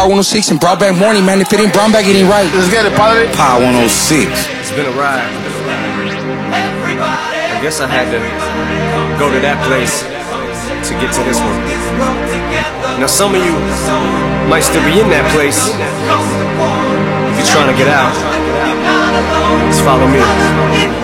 Power 106 and brought back morning, man. If it ain't brought back, it ain't right. Let's get it, Padre. Power 106. It's been a ride. I guess I had to go to that place to get to this one. Now some of you might still be in that place. If you're trying to get out, just follow me.